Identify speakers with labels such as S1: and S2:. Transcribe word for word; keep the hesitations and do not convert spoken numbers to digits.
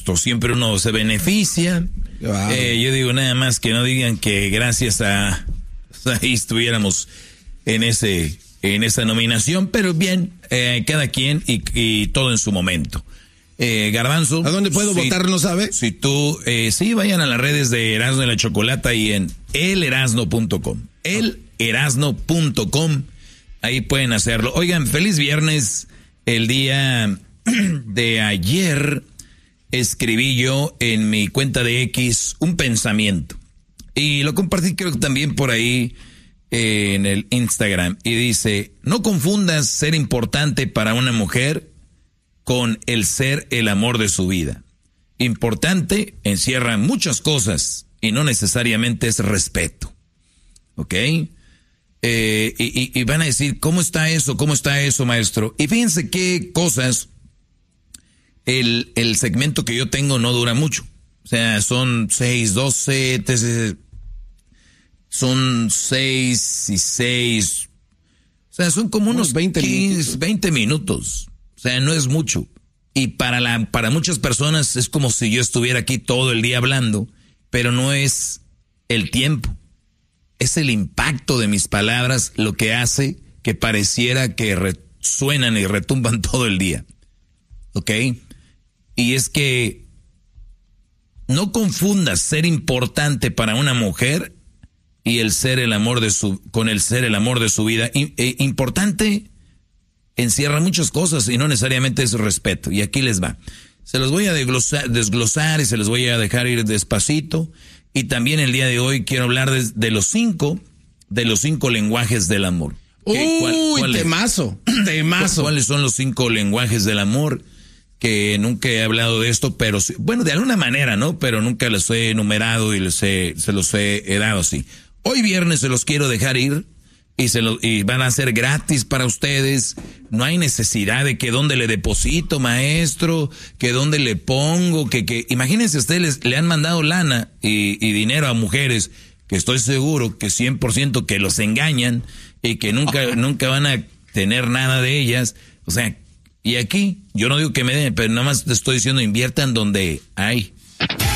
S1: gusto. Siempre uno se beneficia. Wow. Eh, yo digo nada más que no digan que gracias a ahí estuviéramos en ese en esa nominación, pero bien, eh, cada quien y, y todo en su momento. Eh, Garbanzo,
S2: ¿a dónde puedo si, votar? ¿No sabe?
S1: Si tú, eh, sí, vayan a las redes de Erasno y la Chocolata y en el erasno punto com. el erasno punto com. Ahí pueden hacerlo. Oigan, feliz viernes. El día de ayer escribí yo en mi cuenta de X un pensamiento. Y lo compartí creo que también por ahí eh, en el Instagram. Y dice, no confundas ser importante para una mujer con el ser el amor de su vida. Importante encierra muchas cosas y no necesariamente es respeto. ¿Ok? Eh, y, y, y van a decir, ¿cómo está eso? ¿Cómo está eso, maestro? Y fíjense qué cosas, el, el segmento que yo tengo no dura mucho. O sea, son seis, doce, son seis y seis. O sea, son como unos veinte, quince, minutos. veinte minutos. O sea, no es mucho. Y para, la, para muchas personas es como si yo estuviera aquí todo el día hablando, pero no es el tiempo. Es el impacto de mis palabras lo que hace que pareciera que resuenan y retumban todo el día. ¿Ok? Y es que no confundas ser importante para una mujer y el ser el amor de su, con el ser el amor de su vida. I, eh, importante encierra muchas cosas y no necesariamente es respeto. Y aquí les va. Se los voy a desglosar, desglosar y se los voy a dejar ir despacito. Y también el día de hoy quiero hablar de, de los cinco, de los cinco lenguajes del amor.
S2: Uy, ¿Cuál, cuál temazo, temazo.
S1: ¿Cuáles son los cinco lenguajes del amor? Que nunca he hablado de esto, pero bueno, de alguna manera, ¿no? Pero nunca los he enumerado y les he, se los he, he dado así. Hoy viernes se los quiero dejar ir y se lo, y van a ser gratis para ustedes. No hay necesidad de que dónde le deposito, maestro, que dónde le pongo, que, que, imagínense ustedes le han mandado lana y, y dinero a mujeres que estoy seguro que cien por ciento que los engañan y que nunca, nunca van a tener nada de ellas. O sea, y aquí, yo no digo que me den, pero nada más te estoy diciendo inviertan donde hay.